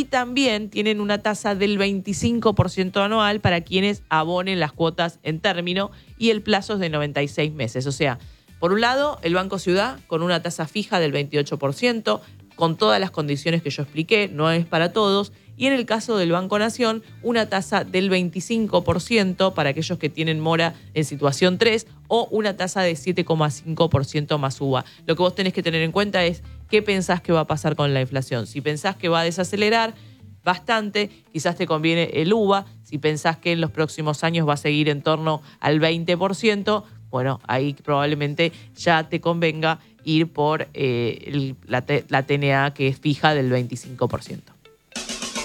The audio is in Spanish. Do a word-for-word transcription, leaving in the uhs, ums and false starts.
y también tienen una tasa del veinticinco por ciento anual para quienes abonen las cuotas en término y el plazo es de noventa y seis meses. O sea, por un lado, el Banco Ciudad con una tasa fija del veintiocho por ciento, con todas las condiciones que yo expliqué, no es para todos. Y en el caso del Banco Nación, una tasa del veinticinco por ciento para aquellos que tienen mora en situación tres o una tasa de siete coma cinco por ciento más U V A. Lo que vos tenés que tener en cuenta es qué pensás que va a pasar con la inflación. Si pensás que va a desacelerar bastante, quizás te conviene el U V A. Si pensás que en los próximos años va a seguir en torno al veinte por ciento, bueno, ahí probablemente ya te convenga ir por eh, el, la, la T N A que es fija del veinticinco por ciento.